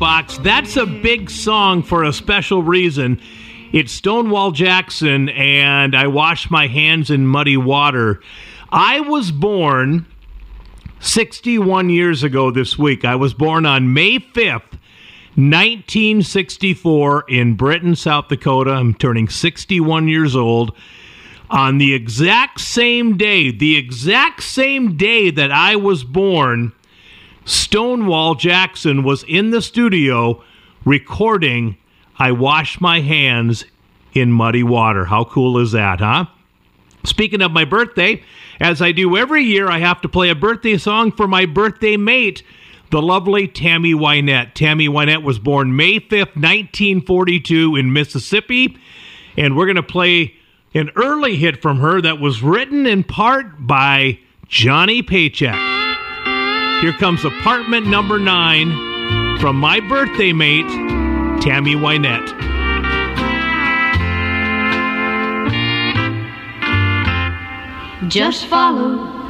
Box. That's a big song for a special reason. It's Stonewall Jackson and I Wash My Hands in Muddy Water. I was born 61 years ago this week. I was born on May 5th, 1964 in Britain, South Dakota. I'm turning 61 years old. On the exact same day that I was born, Stonewall Jackson was in the studio recording I Wash My Hands in Muddy Water. How cool is that, huh? Speaking of my birthday, as I do every year, I have to play a birthday song for my birthday mate, the lovely Tammy Wynette. Tammy Wynette was born May 5th, 1942 in Mississippi, and we're going to play an early hit from her that was written in part by Johnny Paycheck. Here comes Apartment Number 9 from my birthday mate, Tammy Wynette. Just follow